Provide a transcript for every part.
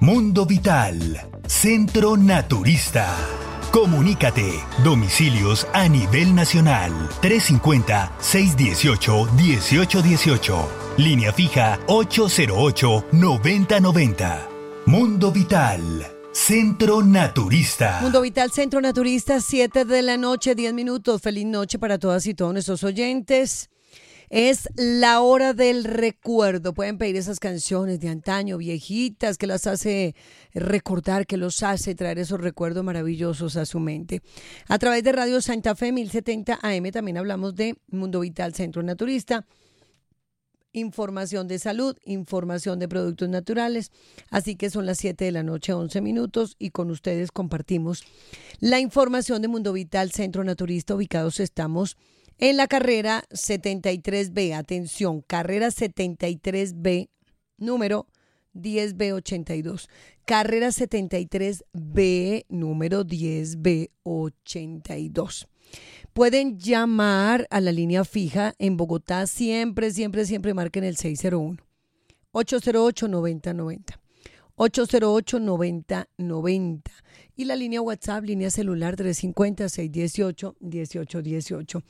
Mundo Vital, Centro Naturista. Comunícate. Domicilios a nivel nacional. 350-618-1818. Línea fija 808-9090. Mundo Vital, Centro Naturista. Mundo Vital, Centro Naturista, 7 de la noche, 10 minutos. Feliz noche para todas y todos nuestros oyentes. Es la hora del recuerdo. Pueden pedir esas canciones de antaño, viejitas, que las hace recordar, que los hace traer esos recuerdos maravillosos a su mente. A través de Radio Santa Fe 1070 AM también hablamos de Mundo Vital, Centro Naturista. Información de salud, información de productos naturales. Así que son las 7 de la noche, 11 minutos, y con ustedes compartimos la información de Mundo Vital, Centro Naturista. Ubicados estamos en la carrera 73B, atención, carrera 73B, número 10B82. Carrera 73B, número 10B82. Pueden llamar a la línea fija en Bogotá, siempre marquen el 601-808-9090. 808-9090. Y la línea WhatsApp, línea celular 350-618-1818.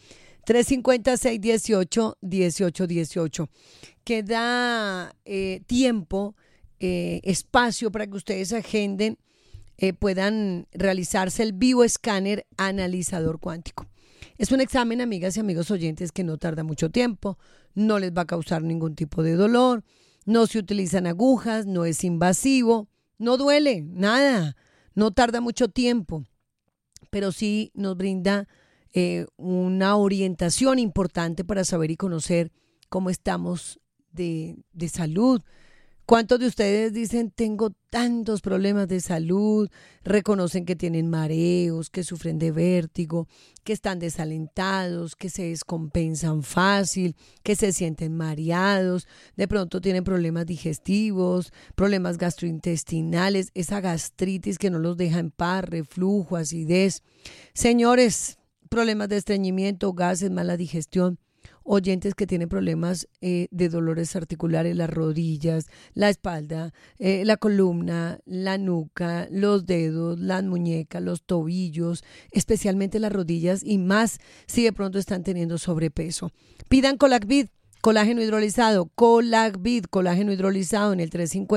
350-618-1818. Que da tiempo, espacio para que ustedes agenden, puedan realizarse el bioescáner analizador cuántico. Es un examen, amigas y amigos oyentes, que no tarda mucho tiempo, no les va a causar ningún tipo de dolor, no se utilizan agujas, no es invasivo, no duele, nada, no tarda mucho tiempo, pero sí nos brinda una orientación importante para saber y conocer cómo estamos de salud. ¿Cuántos de ustedes dicen, tengo tantos problemas de salud? Reconocen que tienen mareos, que sufren de vértigo, que están desalentados, que se descompensan fácil, que se sienten mareados, de pronto tienen problemas digestivos, problemas gastrointestinales, esa gastritis que no los deja en paz, reflujo, acidez. Señores, problemas de estreñimiento, gases, mala digestión. Oyentes que tienen problemas de dolores articulares, las rodillas, la espalda, la columna, la nuca, los dedos, las muñecas, los tobillos, especialmente las rodillas, y más si de pronto están teniendo sobrepeso. Pidan Colacvid, colágeno hidrolizado, colágeno hidrolizado en el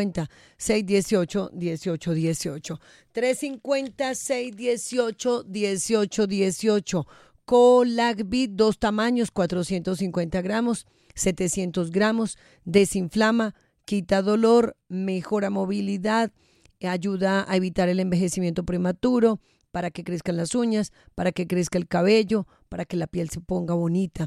350-618-1818. 350-618-1818. Colacvid, 2 tamaños, 450 gramos, 700 gramos, desinflama, quita dolor, mejora movilidad, ayuda a evitar el envejecimiento prematuro, para que crezcan las uñas, para que crezca el cabello, para que la piel se ponga bonita.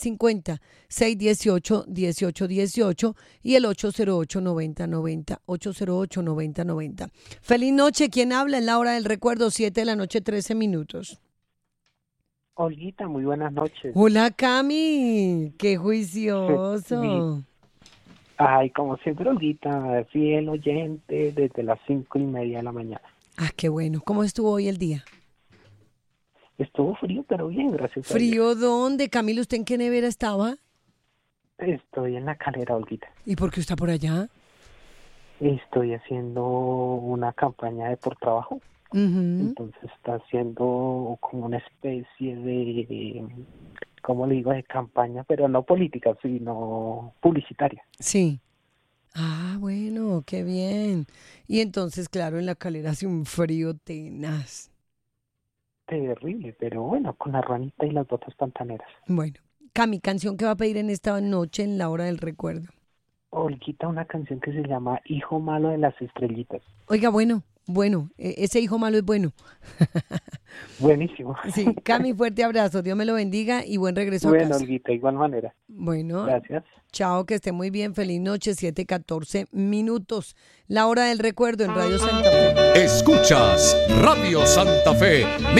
350-618-1818 y el 808-9090, 808-9090. Feliz noche, ¿quién habla? En la hora del recuerdo, 7 de la noche, 13 minutos. Olguita, muy buenas noches. Hola, Cami, qué juicioso. Ay, como siempre, Olguita, fiel oyente desde las 5:30 de la mañana. Ah, qué bueno. ¿Cómo estuvo hoy el día? Estuvo frío, pero bien, gracias a Dios. ¿Frío dónde? Camilo, ¿usted en qué nevera estaba? Estoy en la Calera, Olguita. ¿Y por qué está por allá? Estoy haciendo una campaña de por trabajo. Entonces está haciendo como una especie de, ¿cómo le digo?, de campaña, pero no política, sino publicitaria. Sí. Ah, bueno, qué bien. Y entonces, claro, en la Calera hace un frío tenaz. Terrible, pero bueno, con la ranita y las botas pantaneras. Bueno, Cami, canción que va a pedir en esta noche en la hora del recuerdo. Olguita, una canción que se llama Hijo Malo de las Estrellitas. Oiga, bueno, ese hijo malo es bueno. Buenísimo. Sí, Cami, fuerte abrazo, Dios me lo bendiga y buen regreso a casa. Bueno, Olguita, igual manera. Bueno, gracias. Chao, que esté muy bien, feliz noche, 7:14 minutos. La hora del recuerdo en Radio Santa Fe. Escuchas Radio Santa Fe